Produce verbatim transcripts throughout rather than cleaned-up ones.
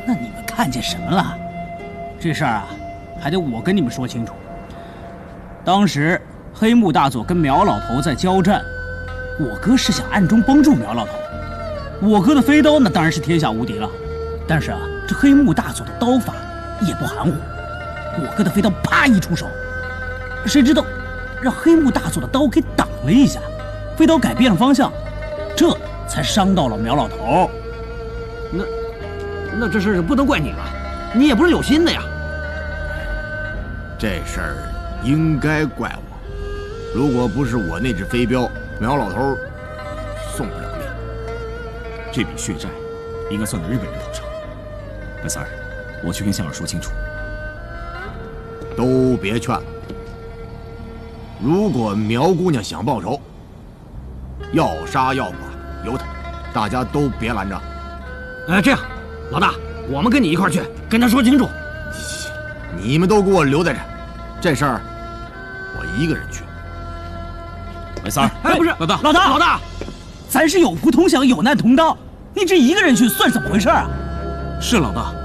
那你们看见什么了？这事儿啊，还得我跟你们说清楚。当时黑木大佐跟苗老头在交战，我哥是想暗中帮助苗老头。我哥的飞刀那当然是天下无敌了，但是啊，这黑木大佐的刀法也不含糊。我哥的飞刀啪一出手，谁知道让黑木大佐的刀给挡了一下，飞刀改变了方向，这才伤到了苗老头。 那那这事不能怪你了，你也不是有心的呀。 这事儿应该怪我，如果不是我那只飞镖，苗老头送不了命。 这笔血债应该算到日本人头上。白三儿，我去跟香儿说清楚。 都别劝了。如果苗姑娘想报仇，要杀要剐由她，大家都别拦着。 哎，这样，老大，我们跟你一块儿去，跟他说清楚。 你们都给我留在这，这事儿我一个人去。 白三儿， 哎，不是， 老大， 老大，老大， 咱是有福同享，有难同当，你这一个人去算怎么回事啊？ 是老大。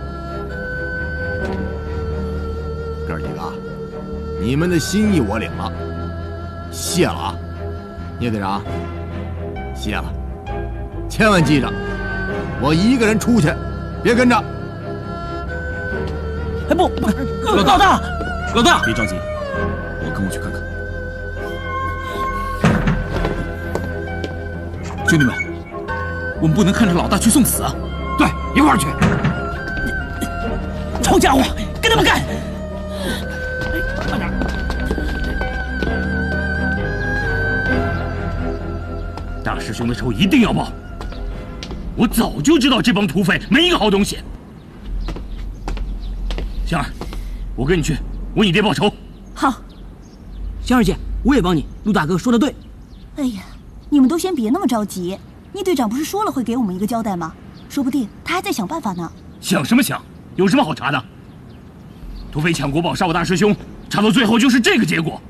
哥儿几个，你们的心意我领了，谢了啊！聂队长，谢了，千万记着，我一个人出去，别跟着。 哎不不， 老大老大， 老大，别着急，我跟我去看看。兄弟们，我们不能看着老大去送死啊！ 对，一块儿去。 臭家伙，跟他们干！ 慢点。 大师兄的仇一定要报！我早就知道这帮土匪没一个好东西。香儿，我跟你去，为你爹报仇。 好， 香儿姐，我也帮你。陆大哥说的对。 哎呀，你们都先别那么着急。聂队长不是说了会给我们一个交代吗？说不定他还在想办法呢。 想什么想？有什么好查的？土匪抢国宝杀我大师兄，查到最后就是这个结果。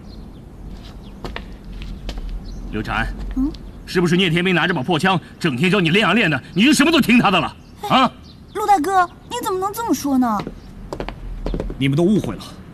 刘禅， 嗯， 是不是聂天明拿着把破枪，整天教你练啊练的，你就什么都听他的了啊？ 陆大哥，你怎么能这么说呢？ 你们都误会了，